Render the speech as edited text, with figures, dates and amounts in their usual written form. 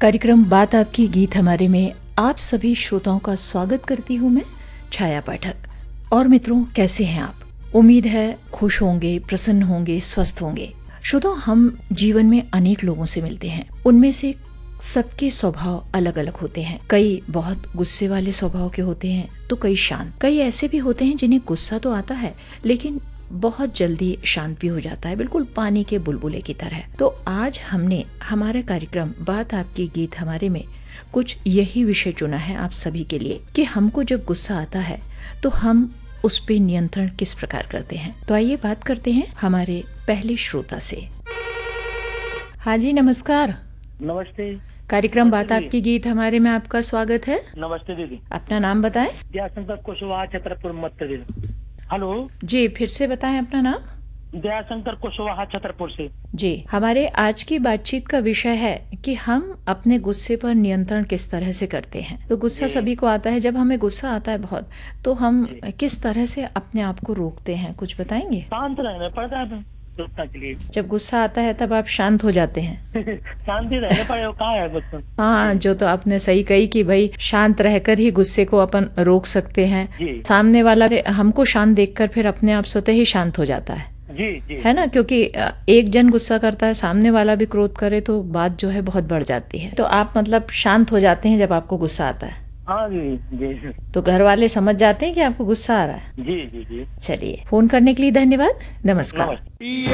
कार्यक्रम बात आपकी गीत हमारे में आप सभी श्रोताओं का स्वागत करती हूँ मैं, छाया पाठक। और मित्रों, कैसे हैं आप? उम्मीद है खुश होंगे, प्रसन्न होंगे, स्वस्थ होंगे। श्रोताओं, हम जीवन में अनेक लोगों से मिलते हैं। उनमें से सबके स्वभाव अलग अलग होते हैं। कई बहुत गुस्से वाले स्वभाव के होते हैं तो कई शांत। कई ऐसे भी होते हैं जिन्हें गुस्सा तो आता है लेकिन बहुत जल्दी शांत भी हो जाता है, बिल्कुल पानी के बुलबुले की तरह। तो आज हमने हमारा कार्यक्रम बात आपकी गीत हमारे में कुछ यही विषय चुना है आप सभी के लिए कि हमको जब गुस्सा आता है तो हम उस पे नियंत्रण किस प्रकार करते हैं। तो आइए बात करते हैं हमारे पहले श्रोता से। हाँ जी, नमस्कार। नमस्ते। कार्यक्रम बात आपकी गीत हमारे में आपका स्वागत है। नमस्ते दीदी। अपना नाम बताएं। दयाशंकर कुशवाहा, छतरपुर मध्य प्रदेश। हेलो जी, फिर से बताएं अपना नाम। दयाशंकर कुशवाहा, छतरपुर से। जी, हमारे आज की बातचीत का विषय है कि हम अपने गुस्से पर नियंत्रण किस तरह से करते हैं। तो गुस्सा सभी को आता है। जब हमें गुस्सा आता है बहुत, तो हम किस तरह से अपने आप को रोकते हैं, कुछ बताएंगे? शांत रहना पड़ता है गुस्सा के लिए। जब गुस्सा आता है तब आप शांत हो जाते हैं? शांति रहना पड़ेगा, कहाँ है गुस्सा? हाँ, जो तो आपने सही कही कि भाई शांत रहकर ही गुस्से को अपन रोक सकते हैं। सामने वाला हमको शांत देखकर फिर अपने आप स्वतः ही शांत हो जाता है। जी है ना, क्योंकि एक जन गुस्सा करता है, सामने वाला भी क्रोध करे तो बात जो है बहुत बढ़ जाती है। तो आप मतलब शांत हो जाते हैं जब आपको गुस्सा आता है? हाँ जी। तो घर वाले समझ जाते हैं कि आपको गुस्सा आ रहा है? जी। चलिए, फोन करने के लिए धन्यवाद। नमस्कार।